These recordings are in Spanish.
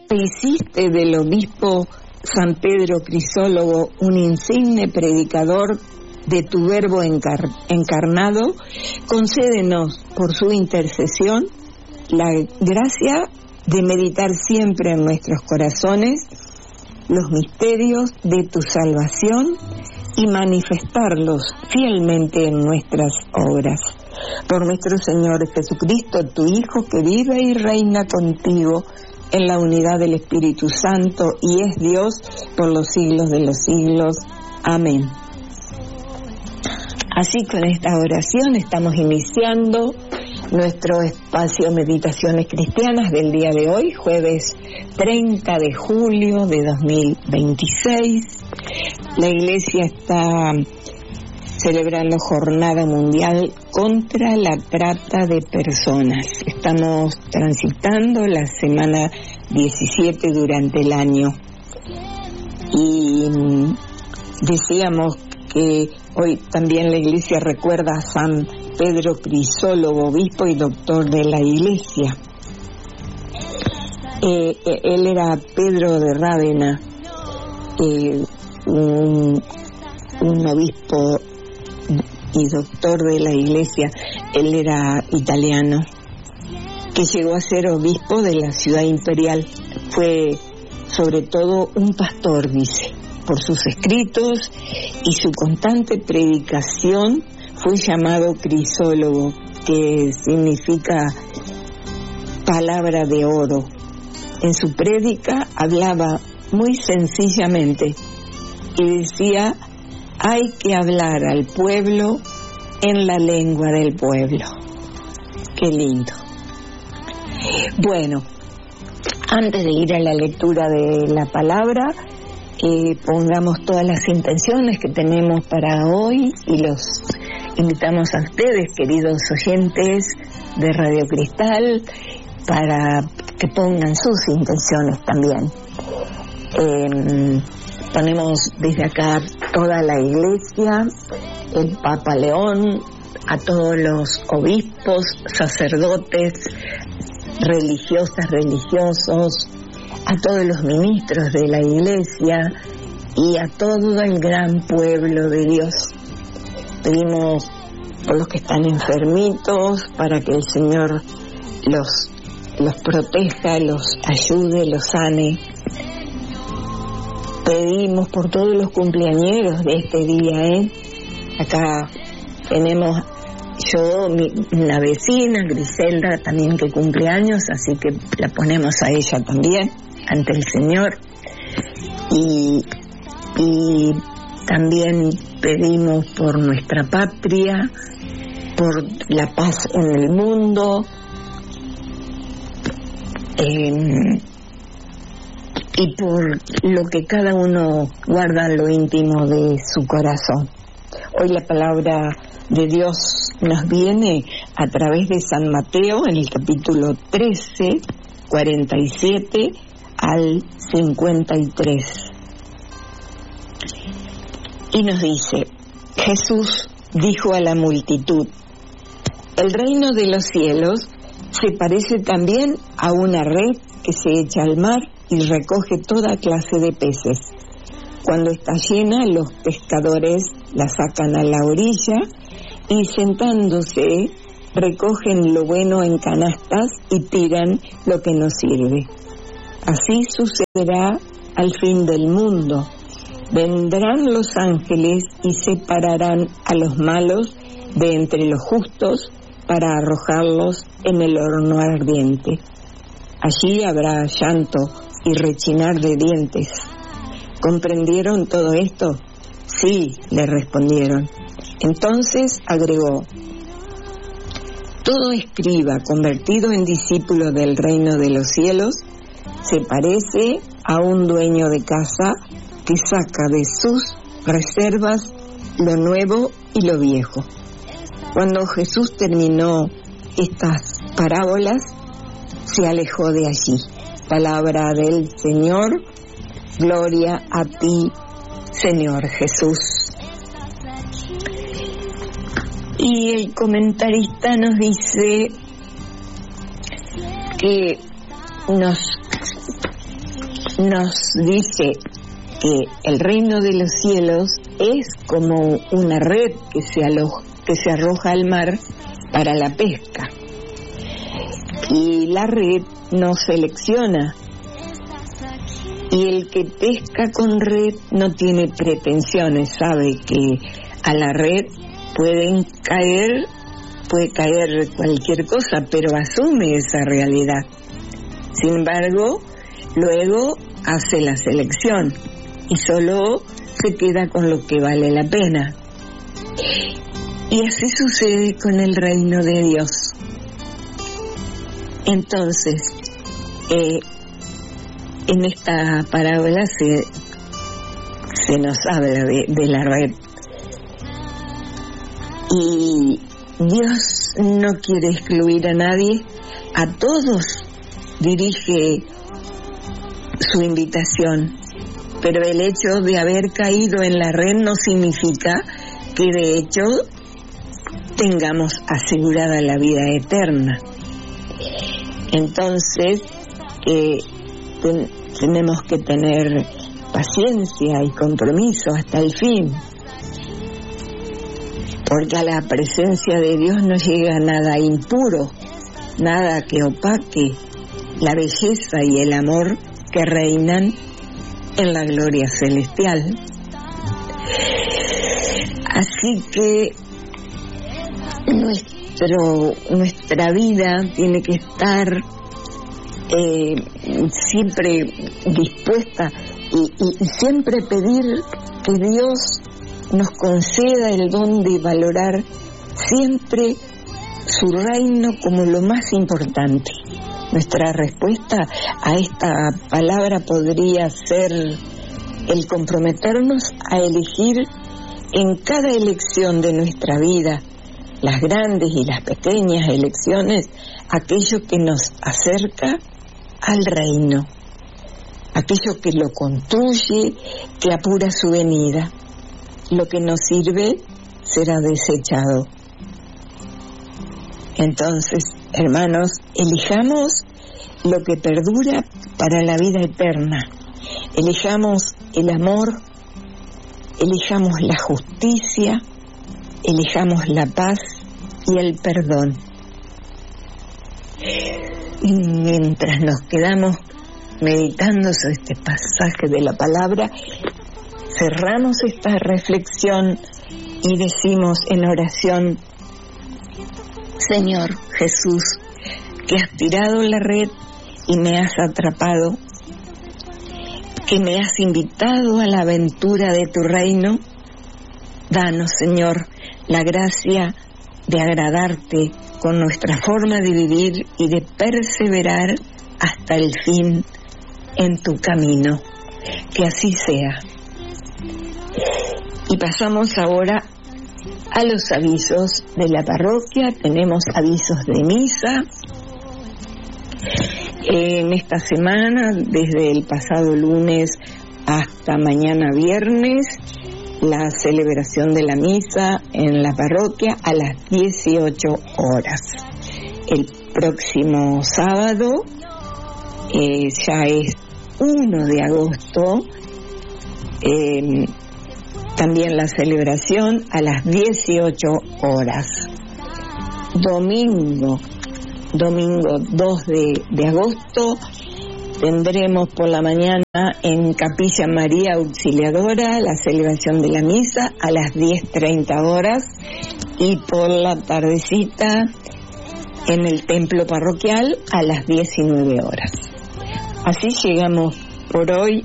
te hiciste del obispo San Pedro Crisólogo un insigne predicador de tu verbo encarnado, concédenos por su intercesión la gracia de meditar siempre en nuestros corazones los misterios de tu salvación y manifestarlos fielmente en nuestras obras. Por nuestro Señor Jesucristo, tu Hijo, que vive y reina contigo en la unidad del Espíritu Santo y es Dios por los siglos de los siglos. Amén. Así, con esta oración estamos iniciando nuestro espacio Meditaciones Cristianas del día de hoy, jueves 30 de julio de 2026. La Iglesia está celebrando Jornada Mundial contra la Trata de Personas. Estamos transitando la semana 17 durante el año. Y decíamos que hoy también la Iglesia recuerda a San Pedro Crisólogo, obispo y doctor de la Iglesia. Él era Pedro de Rávena, un obispo y doctor de la Iglesia. Él era italiano, que llegó a ser obispo de la ciudad imperial. Fue sobre todo un pastor, dice. Por sus escritos y su constante predicación fue llamado Crisólogo, que significa palabra de oro. En su prédica hablaba muy sencillamente y decía: hay que hablar al pueblo en la lengua del pueblo. Qué lindo. Bueno, antes de ir a la lectura de la palabra, pongamos todas las intenciones que tenemos para hoy y los invitamos a ustedes, queridos oyentes de Radio Cristal, para que pongan sus intenciones también. Ponemos desde acá toda la Iglesia, el Papa León, a todos los obispos, sacerdotes, religiosas, religiosos, a todos los ministros de la Iglesia y a todo el gran pueblo de Dios. Pedimos por los que están enfermitos, para que el Señor los proteja, los ayude, los sane. Pedimos por todos los cumpleañeros de este día, Acá tenemos una vecina, Griselda, también que cumple años, así que la ponemos a ella también ante el Señor. Y también pedimos por nuestra patria, por la paz en el mundo, y por lo que cada uno guarda en lo íntimo de su corazón. Hoy la palabra de Dios nos viene a través de San Mateo en el capítulo 13, 47 al 53. Y nos dice: Jesús dijo a la multitud: el reino de los cielos se parece también a una red que se echa al mar y recoge toda clase de peces. Cuando está llena, los pescadores la sacan a la orilla y, sentándose, recogen lo bueno en canastas y tiran lo que no sirve. Así sucederá al fin del mundo. Vendrán los ángeles y separarán a los malos de entre los justos para arrojarlos en el horno ardiente. Allí habrá llanto y rechinar de dientes. ¿Comprendieron todo esto? Sí, le respondieron. Entonces agregó: todo escriba convertido en discípulo del reino de los cielos se parece a un dueño de casa que saca de sus reservas lo nuevo y lo viejo. Cuando Jesús terminó estas parábolas, se alejó de allí. Palabra del Señor. Gloria a ti, Señor Jesús. Y el comentarista nos dice que nos nos dice que el reino de los cielos es como una red que se arroja al mar para la pesca. Y la red no selecciona. Y el que pesca con red no tiene pretensiones, sabe que a la red puede caer cualquier cosa, pero asume esa realidad. Sin embargo, luego hace la selección y solo se queda con lo que vale la pena. Y así sucede con el reino de Dios. Entonces, en esta parábola se nos habla de la red. Y Dios no quiere excluir a nadie, a todos dirige su invitación, pero el hecho de haber caído en la red no significa que de hecho tengamos asegurada la vida eterna. Entonces tenemos que tener paciencia y compromiso hasta el fin, porque a la presencia de Dios no llega nada impuro, nada que opaque la belleza y el amor que reinan en la gloria celestial. Así que nuestra vida tiene que estar siempre dispuesta y siempre pedir que Dios nos conceda el don de valorar siempre su reino como lo más importante. Nuestra respuesta a esta palabra podría ser el comprometernos a elegir en cada elección de nuestra vida, las grandes y las pequeñas elecciones, aquello que nos acerca al reino, aquello que lo construye, que apura su venida. Lo que nos sirve será desechado. Entonces, hermanos, elijamos lo que perdura para la vida eterna. Elijamos el amor, elijamos la justicia, elijamos la paz y el perdón. Y mientras nos quedamos meditando sobre este pasaje de la palabra, cerramos esta reflexión y decimos en oración: Señor Jesús, que has tirado la red y me has atrapado, que me has invitado a la aventura de tu reino, danos, Señor, la gracia de agradarte con nuestra forma de vivir y de perseverar hasta el fin en tu camino. Que así sea. Y pasamos ahora a los avisos de la parroquia. Tenemos avisos de misa. En esta semana, desde el pasado lunes hasta mañana viernes, la celebración de la misa en la parroquia a las 18 horas. El próximo sábado, ya es 1 de agosto, también la celebración a las 18 horas. Domingo 2 de agosto, tendremos por la mañana en Capilla María Auxiliadora la celebración de la misa a las 10:30 horas y por la tardecita en el templo parroquial a las 19 horas. Así llegamos por hoy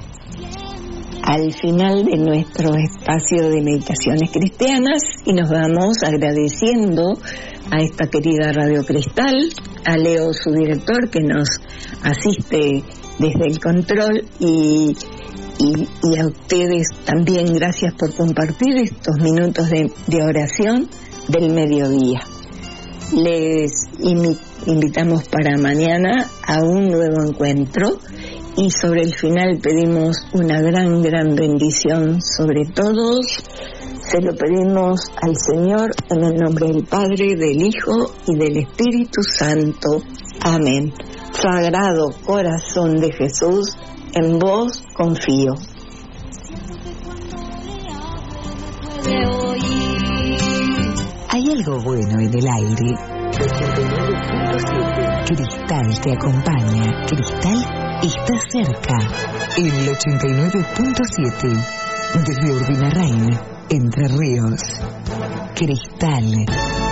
al final de nuestro espacio de meditaciones cristianas y nos vamos agradeciendo a esta querida Radio Cristal, a Leo, su director, que nos asiste desde el control, y a ustedes también gracias por compartir estos minutos de oración del mediodía. Les invitamos para mañana a un nuevo encuentro y sobre el final pedimos una gran bendición sobre todos. Se lo pedimos al Señor en el nombre del Padre, del Hijo y del Espíritu Santo. Amén. Sagrado Corazón de Jesús, En vos confío. Hay algo bueno en el aire. Cristal te acompaña. Cristal está cerca. En el 89.7. Desde Urbina Rain, Entre Ríos. Cristal.